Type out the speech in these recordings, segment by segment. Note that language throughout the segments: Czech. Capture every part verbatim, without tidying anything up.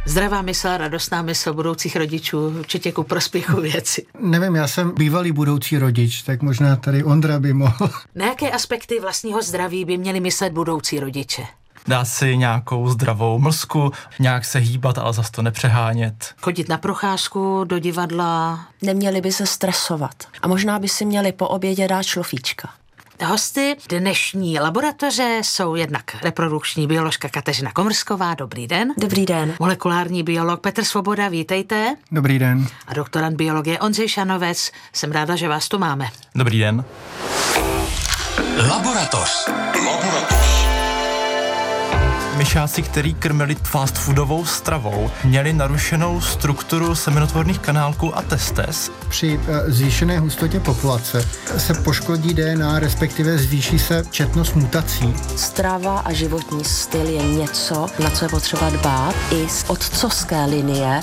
Zdravá mysl, radostná mysl budoucích rodičů, určitě ku prospěchu věci. Nevím, já jsem bývalý budoucí rodič, tak možná tady Ondra by mohl. Na jaké aspekty vlastního zdraví by měli myslet budoucí rodiče? Dá si nějakou zdravou mlsku, nějak se hýbat, ale zas to nepřehánět. Chodit na procházku, do divadla. Neměli by se stresovat. A možná by si měli po obědě dát šlofíčka. Hosty dnešní laboratoře jsou jednak reprodukční bioložka Kateřina Komrsková, dobrý den. Dobrý den. Molekulární biolog Petr Svoboda, vítejte. Dobrý den. A doktorant biologie Ondřej Šanovec, jsem ráda, že vás tu máme. Dobrý den. Laboratoř. Laboratoř. Myšáci, který krmili fast foodovou stravou, měli narušenou strukturu semenotvorných kanálků a testes. Při zvýšené hustotě populace se poškodí D N A, respektive zvýší se četnost mutací. Strava a životní styl je něco, na co je potřeba dbát i z otcovské linie.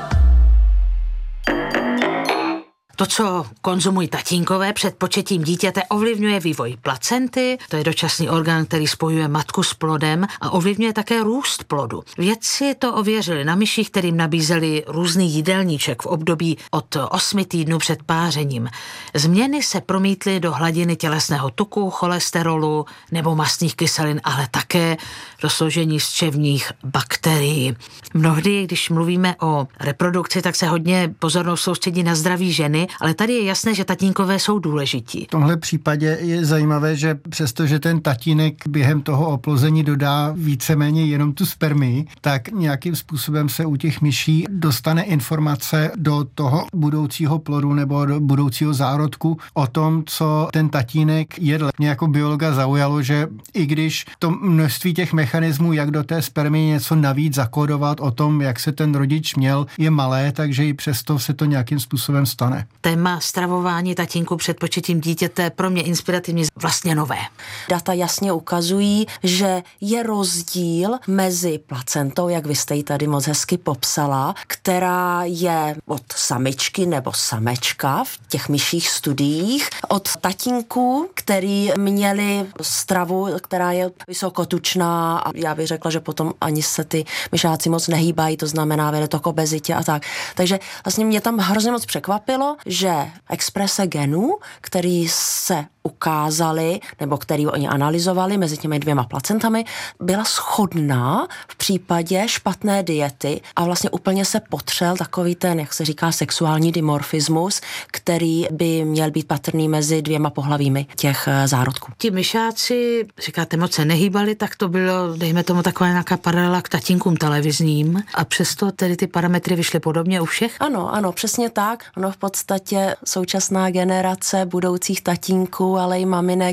To, co konzumují tatínkové před početím dítěte, ovlivňuje vývoj placenty, to je dočasný orgán, který spojuje matku s plodem a ovlivňuje také růst plodu. Vědci to ověřili na myších, kterým nabízeli různý jídelníček v období od osmi týdnů před pářením. Změny se promítly do hladiny tělesného tuku, cholesterolu nebo mastných kyselin, ale také do složení střevních bakterií. Mnohdy, když mluvíme o reprodukci, tak se hodně pozornost soustředí na zdraví ženy, ale tady je jasné, že tatínkové jsou důležití. V tomhle případě je zajímavé, že přestože ten tatínek během toho oplození dodá víceméně jenom tu spermii, tak nějakým způsobem se u těch myší dostane informace do toho budoucího plodu nebo do budoucího zárodku o tom, co ten tatínek jedl. Mě jako biologa zaujalo, že i když to množství těch mechanismů, jak do té spermie něco navíc zakódovat o tom, jak se ten rodič měl, je malé, takže i přesto se to nějakým způsobem stane. Téma stravování tatínku před početím dítěte pro mě inspirativně vlastně nové. Data jasně ukazují, že je rozdíl mezi placentou, jak vy jste ji tady moc hezky popsala, která je od samičky nebo samečka v těch myších studiích, od tatínků, který měli stravu, která je vysokotučná a já bych řekla, že potom ani se ty myšáci moc nehýbají, to znamená, vede to k obezitě a tak. Takže vlastně mě tam hrozně moc překvapilo, že exprese genů, který se ukázali, nebo který oni analyzovali mezi těmi dvěma placentami, byla shodná v případě špatné diety a vlastně úplně se potřel takový ten, jak se říká, sexuální dimorfismus, který by měl být patrný mezi dvěma pohlavími těch zárodků. Ti myšáci, říkáte, moc se nehýbali, tak to bylo, dejme tomu, taková nějaká paralela k tatínkům televizním a přesto tedy ty parametry vyšly podobně u všech? Ano, ano, přesně tak. Ono v podstatě současná generace budoucích tatínků, ale i maminek